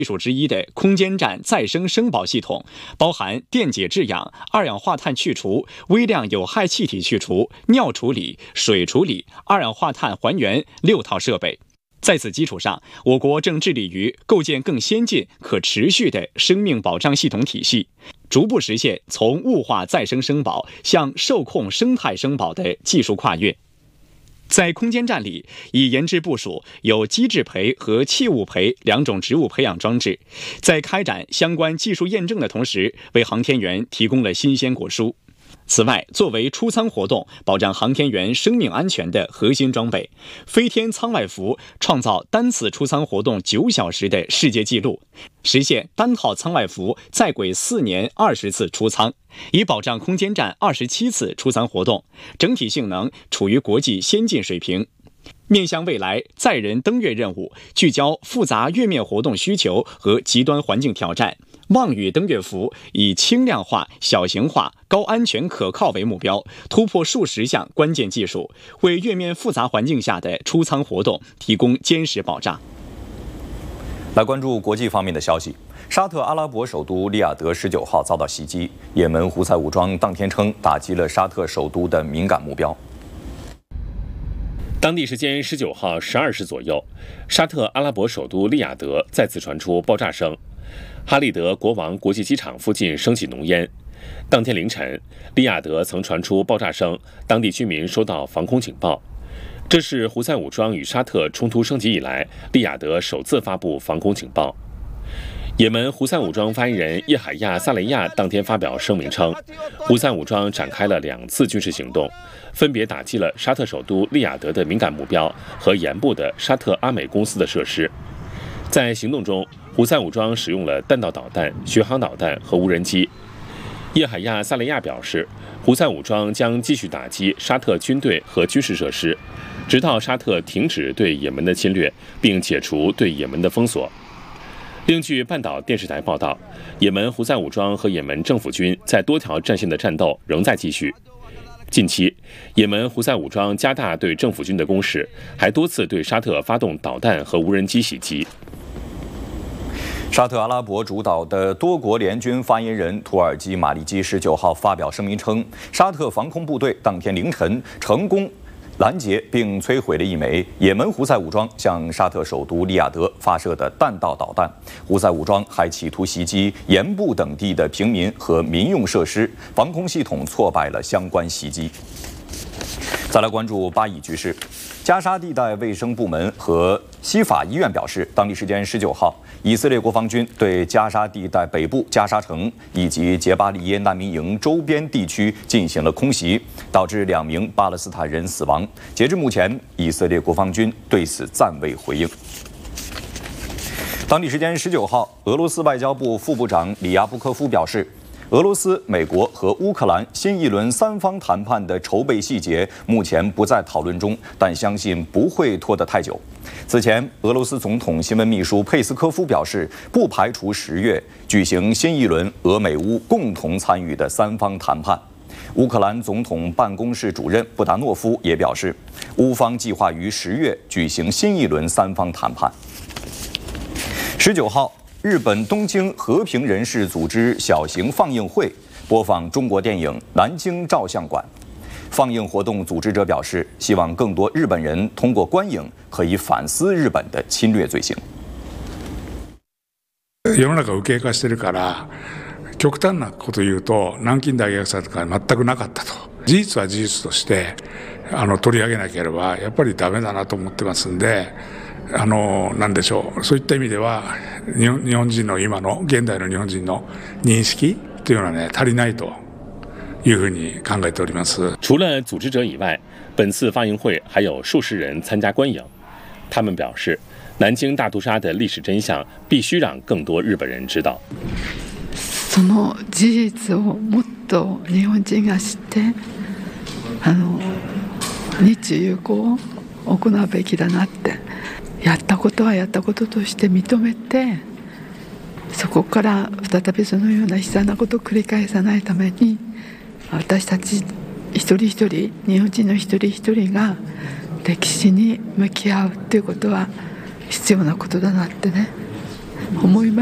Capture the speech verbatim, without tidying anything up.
技术之一的空间站再生生保系统，包含电解制氧、二氧化碳去除、微量有害气体去除、尿处理、水处理、二氧化碳还原六套设备。在此基础上，我国正致力于构建更先进、可持续的生命保障系统体系，逐步实现从物化再生生保向受控生态生保的技术跨越。在空间站里，已研制部署有机质培和器物培两种植物培养装置，在开展相关技术验证的同时，为航天员提供了新鲜果蔬。此外，作为出舱活动保障航天员生命安全的核心装备，飞天舱外服创造单次出舱活动九小时的世界纪录，实现单套舱外服在轨四年二十次出舱，以保障空间站二十七次出舱活动，整体性能处于国际先进水平。面向未来载人登月任务，聚焦复杂月面活动需求和极端环境挑战，望宇登月服以轻量化、小型化、高安全可靠为目标，突破数十项关键技术，为月面复杂环境下的出舱活动提供坚实保障。 来关注国际方面的消息。沙特阿拉伯首都利雅得十九号遭到袭击，也门胡塞武装当天称打击了沙特首都的敏感目标。 当地时间十九号十二时左右，沙特阿拉伯首都利雅得再次传出爆炸声，哈利德国王国际机场附近升起浓烟。当天凌晨，利雅得曾传出爆炸声，当地居民收到防空警报。这是胡塞武装与沙特冲突升级以来，利雅得首次发布防空警报。也门胡塞武装发言人叶海亚·萨雷亚当天发表声明称，胡塞武装展开了两次军事行动，分别打击了沙特首都利雅得的敏感目标和沿部的沙特阿美公司的设施。在行动中，胡塞武装使用了弹道导弹、巡航导弹和无人机。叶海亚·萨雷亚表示，胡塞武装将继续打击沙特军队和军事设施，直到沙特停止对也门的侵略，并解除对也门的封锁。另据半岛电视台报道，也门胡塞武装和也门政府军在多条战线的战斗仍在继续。近期，也门胡塞武装加大对政府军的攻势，还多次对沙特发动导弹和无人机袭击。 沙特阿拉伯主导的多国联军发言人土耳其马利基十九号发表声明称，沙特防空部队当天凌晨成功拦截并摧毁了一枚也门胡塞武装向沙特首都利雅得发射的弹道导弹。胡塞武装还企图袭击盐部等地的平民和民用设施，防空系统挫败了相关袭击。再来关注巴以局势。加沙地带卫生部门和西法医院表示，当地时间十九号，以色列国防军对加沙地带北部加沙城以及杰巴利耶难民营周边地区进行了空袭，导致两名巴勒斯坦人死亡。截至目前，以色列国防军对此暂未回应。当地时间十九号，俄罗斯外交部副部长里亚布科夫表示，俄罗斯、美国和乌克兰新一轮三方谈判的筹备细节目前不在讨论中，但相信不会拖得太久。此前，俄罗斯总统新闻秘书佩斯科夫表示，不排除十月举行新一轮俄美乌共同参与的三方谈判。乌克兰总统办公室主任布达诺夫也表示，乌方计划于十月举行新一轮三方谈判。十九号，日本东京和平人士组织小型放映会，播放中国电影《南京照相馆》。放映活动组织者表示，希望更多日本人通过观影可以反思日本的侵略罪行。 世の中右傾化してるから、極端なこと言うと南京大虐殺とか全くなかったと。事実は事実としてあの取り上げなければやっぱりダメだなと思ってますんで。あの何でしょう、そういった意味では日本、日本人の今の現代の日本人の認識というのはね足りないというふうに考えております。 除了组织者以外，本次放映会还有数十人参加观影。他们表示，南京大屠杀的历史真相必须让更多日本人知道。 その事実をもっと日本人が知って、あの日中友好を行うべきだなって。やったことはやったこととして認めて、そこから再びそのような悲惨なことを繰り返さないために、私たち一人一人、日本人の一人一人が歴史に向き合うっていうことは必要なことだなってね、 思います。